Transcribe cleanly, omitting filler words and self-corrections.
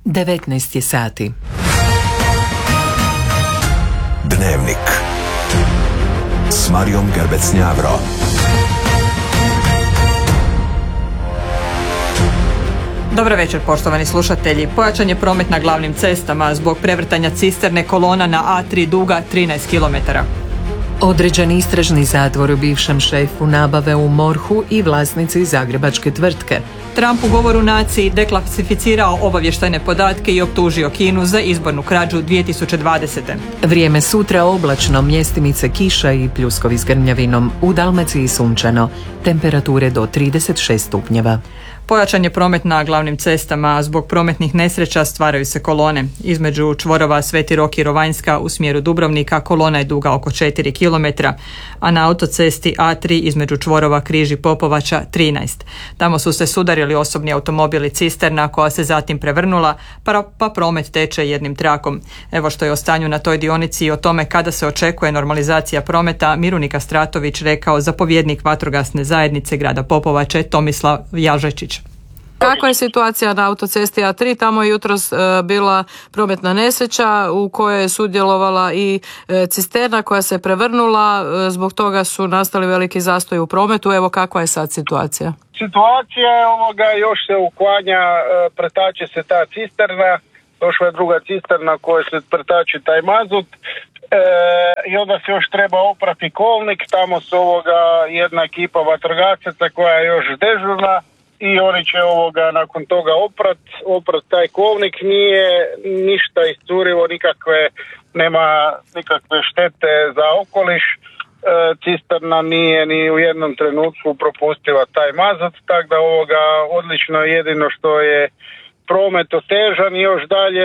19 je sati. Dnevnik s Marijom Gerbec-Njavro. Dobar večer, poštovani slušatelji. Pojačan je promet na glavnim cestama zbog prevrtanja cisterne kolona na A3 duga 13 km. Određen istražni zatvor bivšem šefu nabave u MORH-u i vlasnici zagrebačke tvrtke. Trump u govoru naciji deklasificirao obavještajne podatke i optužio Kinu za izbornu krađu 2020. Vrijeme sutra oblačno, mjestimice kiša i pljuskovi s grmljavinom. U Dalmaciji sunčano, temperature do 36 stupnjeva. Pojačan je promet na glavnim cestama, zbog prometnih nesreća stvaraju se kolone. Između čvorova Sveti Rok i Rovanjska u smjeru Dubrovnika kolona je duga oko 4 km, a na autocesti A3 između čvorova Križ i Popovača 13. Tamo su se sudarili osobni automobil i cisterna koja se zatim prevrnula, pa promet teče jednim trakom. Evo što je o stanju na toj dionici i o tome kada se očekuje normalizacija prometa Mirunika Stratović rekao zapovjednik vatrogasne zajednice grada Popovače Tomislav Jažečić. Kakva je situacija na autocesti A3? Tamo je jutros bila prometna nesreća u kojoj je sudjelovala i cisterna koja se prevrnula, zbog toga su nastali veliki zastoji u prometu. Evo kakva je sad situacija? Situacija je još se uklanja, pretače se ta cisterna, došla je druga cisterna koja se pretače taj mazut. I onda se još treba oprati kolnik, tamo su jedna ekipa vatrogasaca koja je još dežurna. I oni će nakon toga oprat taj kolnik. Nije ništa iscurilo, nema nikakve štete za okoliš. Cisterna nije ni u jednom trenutku propustila taj mazut, tako da odlično, jedino što je promet otežan i još dalje